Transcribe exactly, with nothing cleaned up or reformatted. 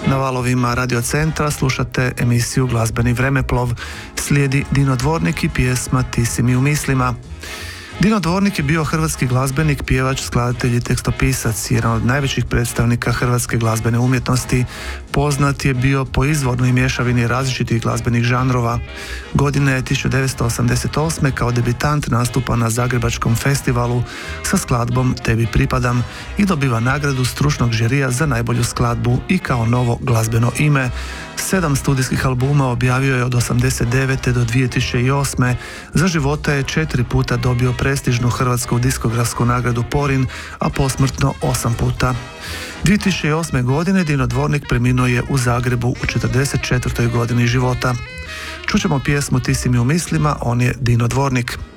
Na valovima Radio Centra slušate emisiju Glazbeni vremeplov. Slijedi Dino Dvornik i pjesma Ti si mi u mislima. Dino Dvornik je bio hrvatski glazbenik, pjevač, skladatelj i tekstopisac, jedan od najvećih predstavnika hrvatske glazbene umjetnosti. Poznat je bio po izvornoj mješavini različitih glazbenih žanrova. Godine tisuću devetsto osamdeset osme kao debitant nastupa na Zagrebačkom festivalu sa skladbom Tebi pripadam i dobiva nagradu stručnog žirija za najbolju skladbu i kao novo glazbeno ime. Sedam studijskih albuma objavio je od osamdeset devete do dvije tisuće osme. Za života je četiri puta dobio prestižnu hrvatsku diskografsku nagradu Porin, a posmrtno osam puta. dvije tisuće osme. godine Dino Dvornik preminuo je u Zagrebu u četrdeset četvrtoj godini života. Čućemo pjesmu Ti si mi u mislima, on je Dino Dvornik.